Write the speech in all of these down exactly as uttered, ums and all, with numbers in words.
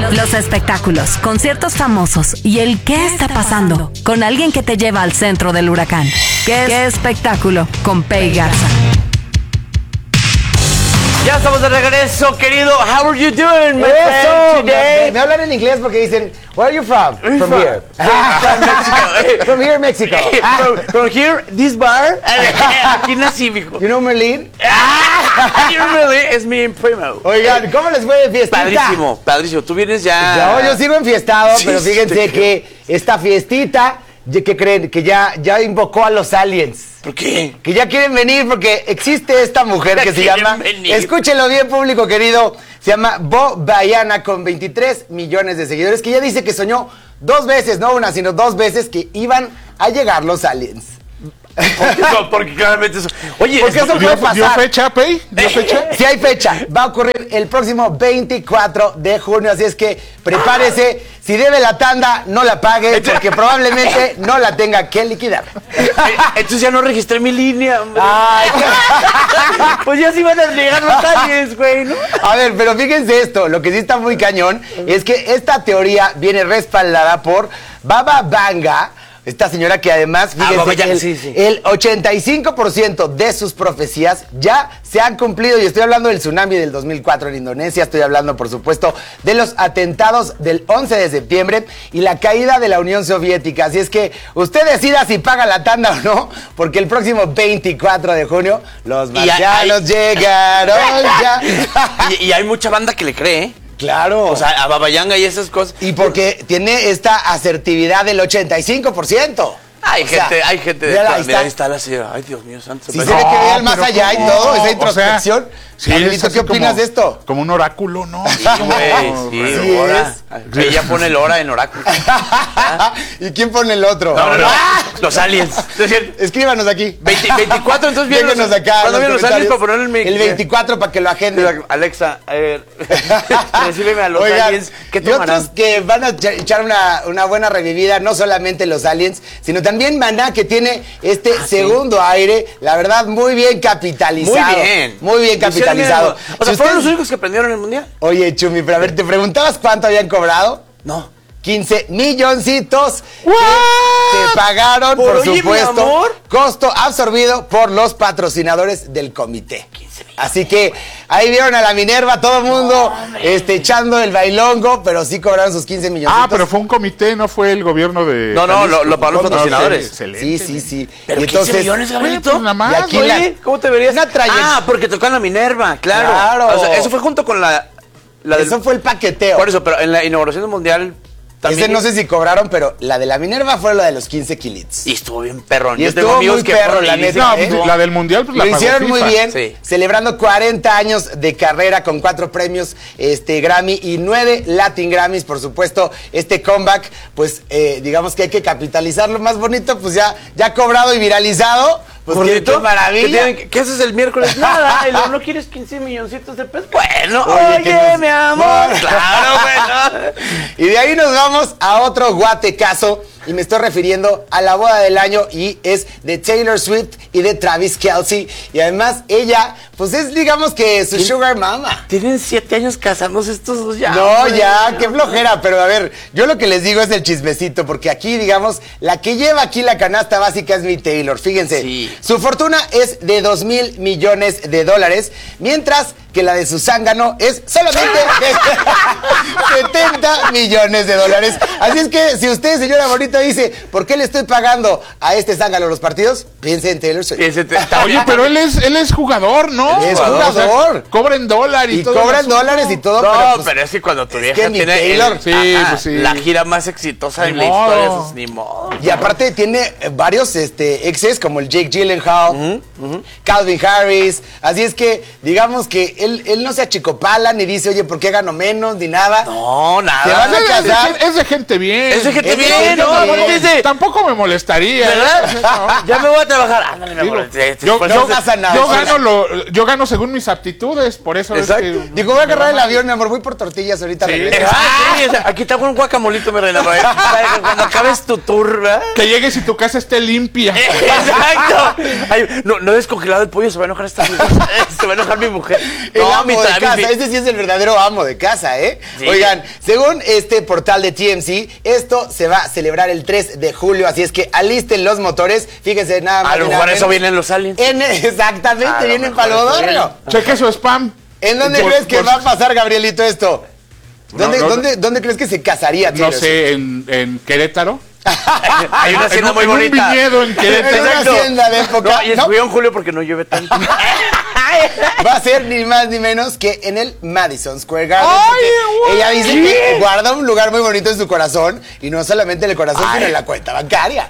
Los espectáculos, conciertos famosos y el qué está pasando con alguien que te lleva al centro del huracán. ¿Qué, ¿Qué espectáculo? Con Pei Garza. Ya estamos de regreso, querido. How are you doing, my Eso, friend, today? me, me hablan en inglés porque dicen, where are you from? Where From from? here. From Mexico. From here, Mexico. from, from here, this bar. Aquí nací, mijo. You know Merlin? You really es mi primo. Oigan, ¿cómo les fue de fiestita? Padrísimo, padrísimo. Tú vienes ya. No, yo sigo enfiestado, Sí, pero sí, fíjense te que esta fiestita, ¿qué creen? Que ya, ya invocó a los aliens. ¿Por qué? Que ya quieren venir porque existe esta mujer que se Quieren llama, venir. escúchenlo bien, público querido, se llama Bo Bayana con veintitrés millones de seguidores, que ya dice que soñó dos veces, no una, sino dos veces que iban a llegar los aliens. Porque, no, porque claramente eso. Oye, Porque esto- eso ¿Dio, puede pasar. ¿Dio fecha, Pei? ¿Dio fecha? Si hay fecha, va a ocurrir el próximo veinticuatro de junio, así es que prepárese, si debe la tanda, no la pague, porque probablemente no la tenga que liquidar. Eh, Entonces ya no registré mi línea, hombre. Ay, Pues ya sí van a llegar los aliens, güey, ¿no? a ver, pero fíjense esto, lo que sí está muy cañón es que esta teoría viene respaldada por Baba Vanga, esta señora que además, fíjense, Baba Vanga, el, sí, sí. el ochenta y cinco por ciento de sus profecías ya se han cumplido, y estoy hablando del tsunami del dos mil cuatro en Indonesia, estoy hablando, por supuesto, de los atentados del once de septiembre y la caída de la Unión Soviética. Así es que usted decida si paga la tanda o no, porque el próximo veinticuatro de junio los Y hay- marcianos hay- llegaron ya. Y, y hay mucha banda que le cree, ¿eh? Claro. O sea, a Babayanga y esas cosas. Y porque tiene esta asertividad del ochenta y cinco por ciento. Hay O sea, gente, hay gente de mírala, esta. ahí Mira, está. ahí está la señora. Ay, Dios mío, santo. Sí Pero- se ve que No, vean más pero allá y ¿cómo? todo, esa O sea, introspección. Sí, Carlito, es así ¿qué opinas como- de esto? Como un oráculo, ¿no? Sí, güey, sí, Sí hora. Ella pone el hora en oráculo. ¿Y quién pone el otro? No, no, no. ¡Ah! Los aliens. Es decir, Escríbanos aquí. veinte, veinticuatro, entonces vienen los, Déjenos acá. ¿cuándo en vienen los aliens para ponerle en mi... El veinticuatro para que lo agenden. Alexa, a ver. Recíbeme a los Oigan, aliens. ¿Qué y otros tomarán? que van a echa- echar una, una buena revivida, no solamente los aliens, sino también Maná, que tiene este segundo aire, la verdad, muy bien capitalizado. Muy bien. Muy bien capitalizado. O sea, Si ¿fueron ustedes- los únicos que prendieron el mundial? Oye, Chumi, pero a ver, ¿te preguntabas cuánto habían cobrado? No. quince milloncitos que ¿What? se pagaron, Por por, oye, mi supuesto. amor. Costo absorbido por los patrocinadores del comité. quince millones. Así que ahí vieron a la Minerva, todo el mundo este, echando el bailongo, pero sí cobraron sus quince milloncitos. Ah, pero fue un comité, no fue el gobierno de... No, no, lo, lo pagaron los Ah, ok, patrocinadores. excelente. Sí, sí, sí. Pero Y quince millones, Bueno, Gabrielito. pues nada más, Y aquí güey. la- Oye, ¿cómo te verías? Una trayectoria. Ah, porque tocaron la Minerva, claro. Claro. O sea, eso fue junto con la... la del- Eso fue el paqueteo. Por eso, pero en la inauguración del mundial también... Ese no sé si cobraron, pero la de la Minerva fue la de los quince kilits. Y estuvo bien perrón. Y Yo tengo estuvo amigos muy que perro, fueron la y dicen, neta, No, ¿eh? pues, la del mundial, pues la Lo pagó hicieron muy FIFA. bien, Sí. celebrando cuarenta años de carrera con cuatro premios este, Grammy y nueve Latin Grammys, por supuesto. Este comeback, pues eh, digamos que hay que capitalizarlo más bonito, pues ya, ya cobrado y viralizado. Pues qué, Gordito, qué maravilla. ¿Qué, tienen- qué haces el miércoles? Nada, y luego, ¿no quieres quince milloncitos de pesos? Bueno, Oye, oye, que nos- mi amor. Claro, bueno. Y de ahí nos vamos a otro guatecazo. Y me estoy refiriendo a la boda del año y es de Taylor Swift y de Travis Kelce. Y además ella, pues es digamos que su sugar mama. Tienen siete años casándose estos dos ya. No, hombre. ya, qué flojera, pero a ver, yo lo que les digo es el chismecito, porque aquí, digamos, la que lleva aquí la canasta básica es mi Taylor, fíjense. Sí. Su fortuna es de dos mil millones de dólares, mientras que la de su zángano es solamente de setenta millones de dólares. Así es que si usted, señora bonita, dice, ¿por qué le estoy pagando a este zángano los partidos? Piense en Taylor Swift. Ese te- está Oye, pero él es, él es jugador, ¿no? Él es O sea, jugador. cobra en dólar y, Y todo. el cobran asunto. dólares y todo, No, pero, pero, pues, es que cuando tu es vieja que mi tiene el- Taylor. Sí, ajá, pues sí. la gira más exitosa en Ni la historia, modo. eso es ni modo. Y aparte tiene eh, varios este, exes como el Jake Gyllenhaal, Calvin Harris. Así es que digamos que él, él no se achicopala ni dice, oye, ¿por qué gano menos? Ni nada. No, Se nada. van a Es de- casar. Es de gente bien. Es de gente Es de bien, gente ¿no? bien. Aparte es de- Tampoco me molestaría. ¿Verdad? Ya me voy a trabajar. Ándale, mi Digo, amor. Este, yo, pues, yo- no pasa nada. yo gano lo, yo gano según mis aptitudes, por eso Exacto. es que... Digo, voy a agarrar el avión, mi amor, voy por tortillas ahorita. Sí. regreso. Ah, sí, o sea, aquí te hago un guacamolito, mi reina. para- para que Cuando acabes tu tour, ¿verdad? Que llegues y tu casa esté limpia. Exacto. Ay, no, no he descongelado el pollo, se va a enojar esta mujer. Se va a enojar mi mujer. El No, amo mi de Travis, casa, mi- ese sí es el verdadero amo de casa, ¿eh? Sí. Oigan, Según este portal de T M Z, esto se va a celebrar el tres de julio, así es que alisten los motores. Fíjense nada más. A lo y mejor nada eso menos. vienen los aliens. En- exactamente, A lo vienen mejor para el eso bodorrio. Cheque su spam. ¿En dónde Por- crees que por- va a pasar, Gabrielito, esto? ¿Dónde, No, no, dónde, ¿Dónde crees que se casaría, No Taylor sé, en, en Querétaro. Hay una En hacienda un, muy en un bonita. viñedo en En Querétaro. una hacienda de época. No, y No. fui en julio porque no llueve tanto. Va a ser ni más ni menos que en el Madison Square Garden. ¡Ay, porque güey! ella dice que guarda un lugar muy bonito en su corazón. Y no solamente en el corazón, Ay. sino en la cuenta bancaria.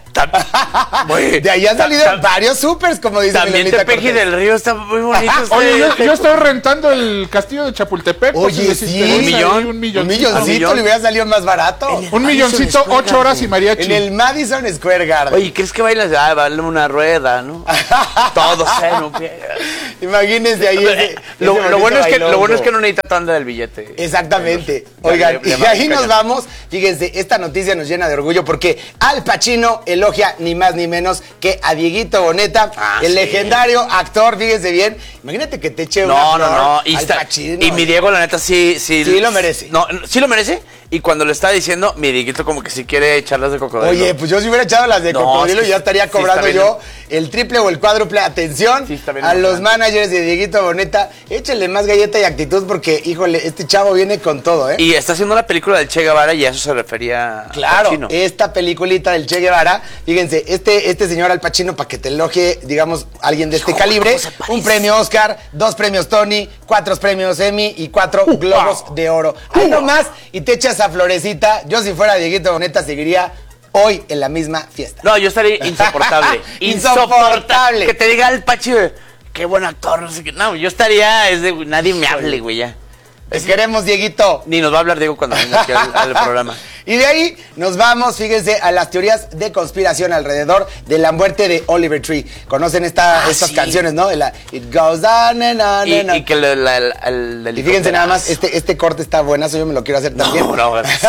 Güey, De ahí han ta- salido ta- varios supers, como dice También Milenita Tepeji Cortés. del Río está muy bonito. Oye, yo, este. yo estoy rentando el castillo de Chapultepec. por Oye, si les sí. interesa Un ahí, millón. Un Un milloncito. milloncito millón. le hubiera salido más barato. Un milloncito, ocho horas y mariachi. En el Madison Square Garden. Oye, ¿crees que bailas? Ah, vale una rueda, ¿no? Todo se en un pie. Imagínense ahí ese, Lo, ese lo bueno bonito es que, lo bailongo. bueno es que no necesita tanda del billete. Exactamente. Ya, Oigan, ya, ya y va, ahí ya. nos vamos. Fíjense, esta noticia nos llena de orgullo porque Al Pacino elogia ni más ni menos que a Dieguito Boneta, Ah, el sí. legendario actor. Fíjense bien. Imagínate que te eche No, una no, flor no. Y, Al está- Pacino. y mi Diego, la neta, sí. Sí, Sí lo merece. No, no, sí lo merece. Y cuando le estaba diciendo, mi Dieguito como que sí quiere echarlas de cocodrilo. Oye, pues yo si hubiera echado las de No, cocodrilo es que ya estaría sí cobrando está yo el triple o el cuádruple. Atención Sí está bien a los emocionante. managers de Dieguito Boneta. Échenle más galleta y actitud porque, híjole, este chavo viene con todo, ¿eh? Y está haciendo la película del Che Guevara y a eso se refería Claro, Pacino. esta peliculita del Che Guevara, fíjense, este, este señor Al Pacino, para que te elogie, digamos, alguien de este Hijo, calibre, ¿cómo se parece? un premio Oscar, dos premios Tony, cuatro premios Emmy y cuatro globos de oro. Ahí nomás, y te echas a florecita. Yo si fuera Dieguito Boneta seguiría hoy en la misma fiesta. No, yo estaría insoportable. Insoportable. Que te diga el Pachi, qué buen actor, no sé qué. No, yo estaría, es de, nadie me hable, güey, ya. Te queremos, Dieguito. Ni nos va a hablar Diego cuando venga aquí al, al programa. Y de ahí nos vamos, fíjense, a las teorías de conspiración alrededor de la muerte de Oliver Tree. ¿Conocen esta, Ah, estas sí. canciones, no? De la It Goes On and On Y, and On. y que le- la- la- el, el Y fíjense nada más, este, este corte está buenazo, yo me lo quiero hacer también. No, no, gracias.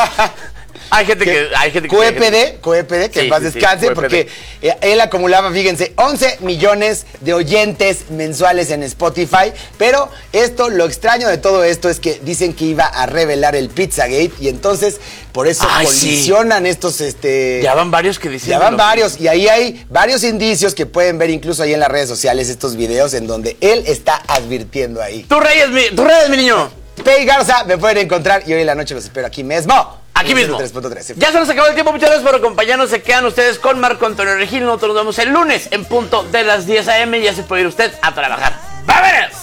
Hay gente que. Hay gente que Q E P D, Q E P D, que Sí, en paz sí, sí, descanse, Q E P D. porque eh, él acumulaba, fíjense, once millones de oyentes mensuales en Spotify, pero esto, lo extraño de todo esto es que dicen que iba a revelar el Pizzagate y entonces por eso Ay, sí. colisionan estos, este... Ya van varios que dicen. Ya van lo- varios y ahí hay varios indicios que pueden ver incluso ahí en las redes sociales estos videos en donde él está advirtiendo ahí. Tú reyes, mi, tú reyes, mi niño. Pei Garza, me pueden encontrar y hoy en la noche los espero aquí mismo. Aquí en mismo. tres punto tres. Ya se nos acabó el tiempo. Muchas gracias por acompañarnos. Se quedan ustedes con Marco Antonio Regil. Nosotros nos vemos el lunes en punto de las diez a eme. Ya se puede ir usted a trabajar. ¡Vámonos!